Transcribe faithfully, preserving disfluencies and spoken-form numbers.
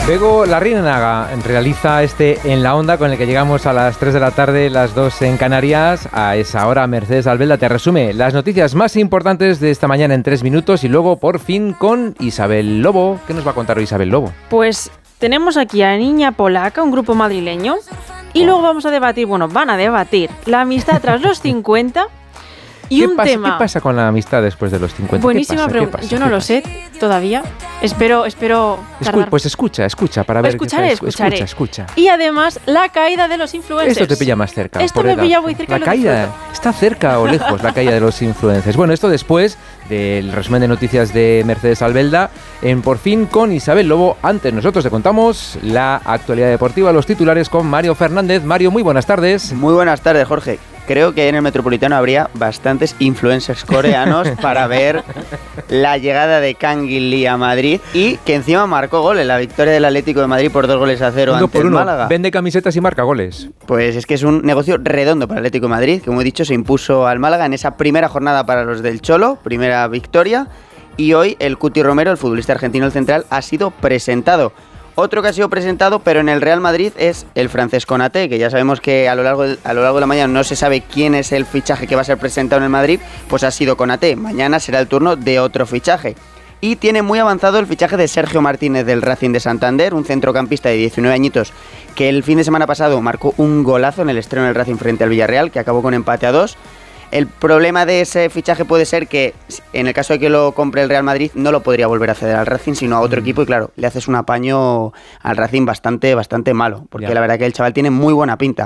Bego Larrinaga realiza este En la Onda, con el que llegamos a las tres de la tarde, las dos en Canarias. A esa hora, Mercedes Albelda te resume las noticias más importantes de esta mañana en tres minutos, y luego, por fin, con Isabel Lobo. ¿Qué nos va a contar hoy Isabel Lobo? Pues tenemos aquí a Niña Polaca, un grupo madrileño, y oh. luego vamos a debatir, bueno, van a debatir la amistad tras los cincuenta. Y un pasa, tema. ¿Qué pasa con la amistad después de los cincuenta? Buenísima pregunta. Yo no lo sé todavía. Espero, espero. Escu- pues escucha, escucha para ver. Escucharé, qué escucharé. Escucha, escucha. Y además, la caída de los influencers. Esto te pilla más cerca. Esto me edad. pilla muy cerca. La caída. ¿Está cerca o lejos la caída de los influencers? Bueno, esto después del resumen de noticias de Mercedes Albelda en Por Fin con Isabel Lobo. Antes nosotros te contamos la actualidad deportiva, los titulares con Mario Fernández. Mario, muy buenas tardes. Muy buenas tardes, Jorge. Creo que en el Metropolitano habría bastantes influencers coreanos para ver la llegada de Kang In-lee a Madrid, y que encima marcó gol en la victoria del Atlético de Madrid por dos goles a cero uno ante por el uno. Málaga. Vende camisetas y marca goles. Pues es que es un negocio redondo para el Atlético de Madrid, que como he dicho se impuso al Málaga en esa primera jornada para los del Cholo, primera victoria, y hoy el Cuti Romero, el futbolista argentino, el central, ha sido presentado. Otro que ha sido presentado, pero en el Real Madrid, es el francés Konaté, que ya sabemos que a lo largo de, a lo largo de la mañana no se sabe quién es el fichaje que va a ser presentado en el Madrid, pues ha sido Konaté. Mañana será el turno de otro fichaje. Y tiene muy avanzado el fichaje de Sergio Martínez del Racing de Santander, un centrocampista de diecinueve añitos, que el fin de semana pasado marcó un golazo en el estreno del Racing frente al Villarreal, que acabó con empate a dos. El problema de ese fichaje puede ser que, en el caso de que lo compre el Real Madrid, no lo podría volver a ceder al Racing, sino a otro mm. equipo, y claro, le haces un apaño al Racing bastante, bastante malo, porque ya. la verdad que el chaval tiene muy buena pinta.